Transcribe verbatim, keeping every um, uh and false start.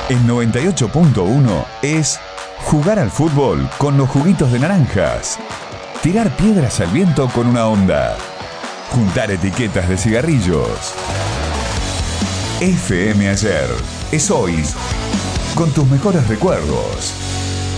El noventa y ocho punto uno es jugar al fútbol con los juguitos de naranjas, tirar piedras al viento con una onda, juntar etiquetas de cigarrillos. F M Ayer es hoy, con tus mejores recuerdos.